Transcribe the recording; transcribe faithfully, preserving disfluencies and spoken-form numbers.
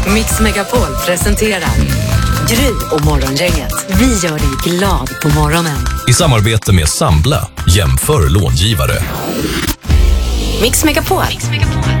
Mix Megapol presenterar Gry och Morgongänget. Vi gör dig glad på morgonen. I samarbete med Sambla, jämför långivare. Mix Megapol.